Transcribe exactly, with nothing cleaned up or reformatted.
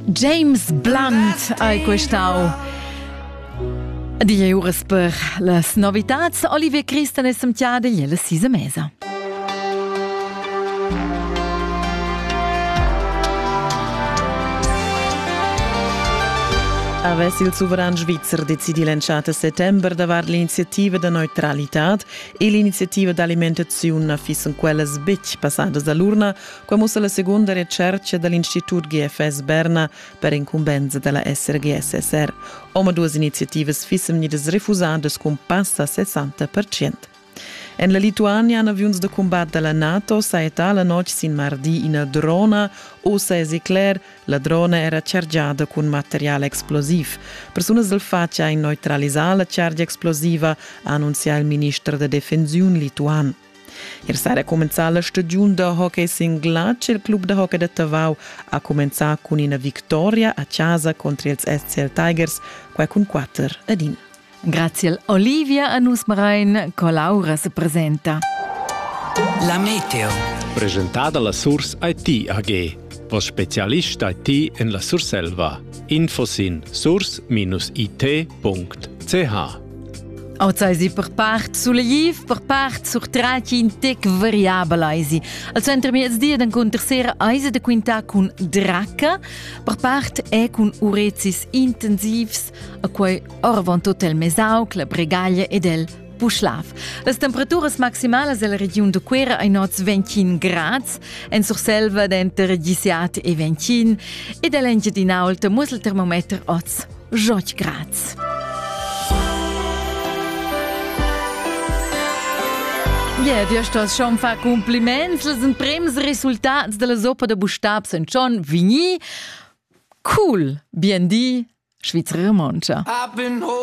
James Blunt hai questau. Die ures per las novitats. Olivier Christen es samtiade jelle sisa mesa. Avess il soveran svizzer decidi lanciata a settember davar l'iniziativa da neutralitat e l'iniziativa d'alimentazione fissan quelles bec passadas dall'urna, come la seconda ricerca dall'Institut G F S Berna per incumbenza della S R G S S R. Oma duas iniziativas fissan nidas refusadas con passa a sessanta per cento. En la Lituania han avions de combat della NATO saeta la noche sin mardi in drona o sa es eclair, la drona era chargiada con materiale explosiv. Personas del faccia in neutralisar la chargia explosiva, annuncia il ministro de defensiun lituan. Ieri sera ha cominciato la stagione di hockey singlace. Il club di hockey di Tavau ha cominciato con una vittoria a casa contro il S C L Tigers, qua con quattro ad in. Grazie a Olivia a Nus Marain, con Laura si presenta. La meteo. Presentata la Source I T A G, vos specialist I T in la Surselva. Infos in source dash I T punct C H. Auch sei sie per part sulle Jiv, per part sur tracci in tec variabel eisi. Al centro mi es dia dan con tercera eise de quinta con dracca, per part e con urezis intensivs, a quei orvan tot el mesau, la bregaglia ed el puschlaf. Las temperaturas maximales della regione de Quera ai nots ventin grads, en Surselva d'enter diciat e ventin, ed el'engia din aulta mus il termometer oz jot grads. Ja, du hast das schon fa compliments. Les prems resultats de la sopa de Bustab sind schon vini. Cool, bien dit, Schweizer Romancha.